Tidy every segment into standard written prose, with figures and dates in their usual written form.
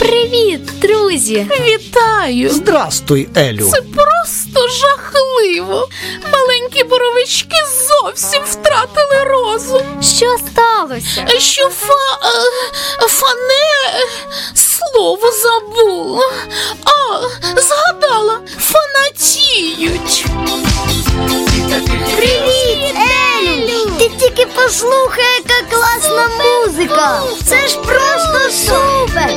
Привіт, друзі! Вітаю! Здрастуй, Елю! Це просто жахливо! Маленькі боровички зовсім втратили розум! Що сталося? Що фане... Слово забула! Згадала! Фанатіють! Привіт, Елю! Ти тільки послухай, яка класна музика! Це ж просто супер!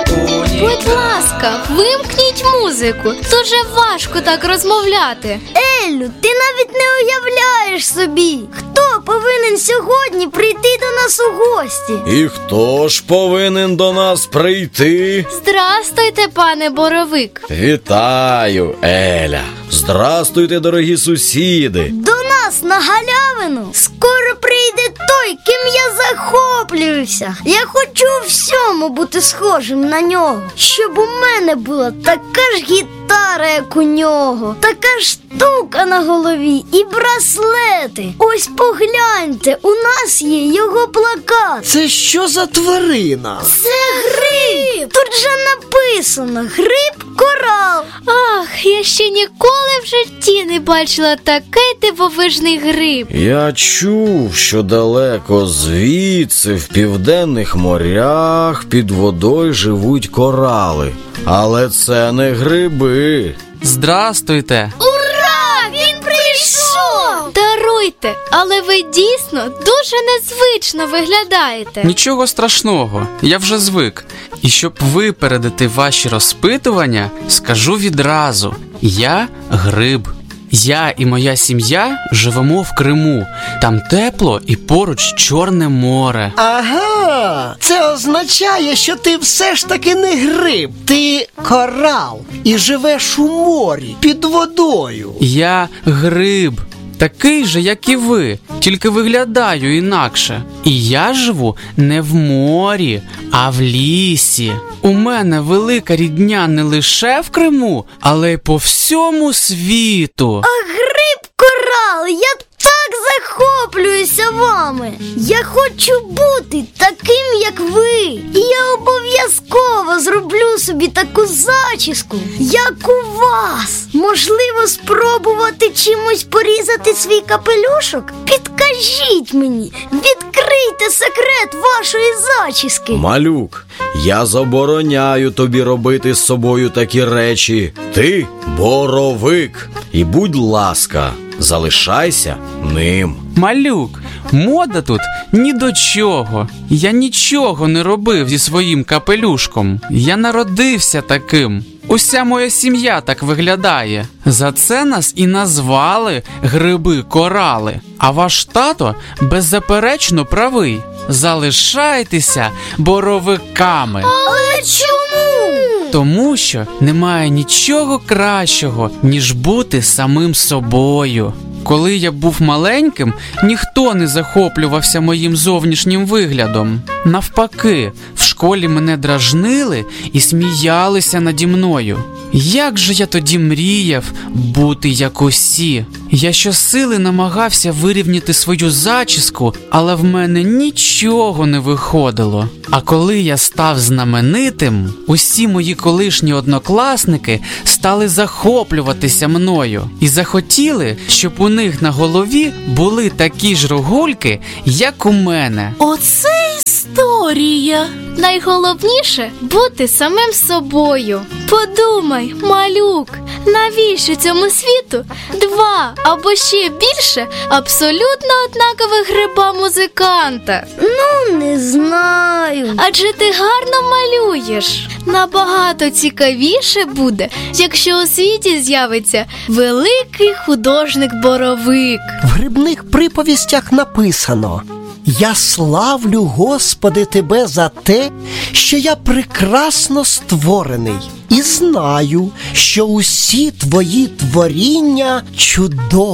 Будь ласка, вимкніть музику. Дуже важко так розмовляти. Елю, ти навіть не уявляєш собі, хто повинен сьогодні прийти до нас у гості. І хто ж повинен до нас прийти? Здрастуйте, пане Боровик. Вітаю, Еля! Здрастуйте, дорогі сусіди! До нас на галявину скоро прийде той, ким я захоплююся. Я хочу у всьому бути схожим на нього, щоб у мене була така ж гітара, як у нього, така ж штука на голові і браслети. Ось погляньте, у нас є його плакат. Це що за тварина? Це гриб! Тут же написано гриб-корал. Ах, я ще ніколи в житті не бачила такий дивовижний гриб. Я чув, що далеко звідси, в південних морях, під водою живуть корали. Але це не гриби. Здрастуйте! Ура! Він прийшов! Даруйте, але ви дійсно дуже незвично виглядаєте. Нічого страшного, я вже звик. І щоб випередити ваші розпитування, скажу відразу. Я гриб. Я і моя сім'я живемо в Криму. Там тепло і поруч Чорне море. Ага, це означає, що ти все ж таки не гриб, ти корал і живеш у морі, під водою. Я гриб. Такий же, як і ви, тільки виглядаю інакше. І я живу не в морі, а в лісі. У мене велика рідня не лише в Криму, але й по всьому світу. А гриб-корал, я так захоплююся вами. Я хочу бути таким, як ви. І я обов'язково зроблю собі таку зачіску, як у вас. Можливо, спробувати чимось порізати свій капелюшок? Підкажіть мені, відкрийте секрет вашої зачіски. Малюк, я забороняю тобі робити з собою такі речі. Ти боровик. І будь ласка, залишайся ним. Малюк, мода тут ні до чого. Я нічого не робив зі своїм капелюшком. Я народився таким. Уся моя сім'я так виглядає. За це нас і назвали гриби-корали. А ваш тато беззаперечно правий. Залишайтеся боровиками. Але чому? Тому що немає нічого кращого, ніж бути самим собою. Коли я був маленьким, ніхто не захоплювався моїм зовнішнім виглядом. Навпаки, в школі мене дражнили і сміялися наді мною. Як же я тоді мріяв бути як усі. Я щосили намагався вирівняти свою зачіску, але в мене нічого не виходило. А коли я став знаменитим, усі мої колишні однокласники стали захоплюватися мною і захотіли, щоб у них на голові були такі ж рогульки, як у мене. Оце історія! Найголовніше – бути самим собою. Подумай, малюк, навіщо цьому світу два або ще більше абсолютно однакових гриба-музиканта? Ну, не знаю. Адже ти гарно малюєш. Набагато цікавіше буде, якщо у світі з'явиться великий художник-боровик. В грибних приповістях написано: «Я славлю, Господи, Тебе за те, що я прекрасно створений, і знаю, що усі Твої творіння чудові».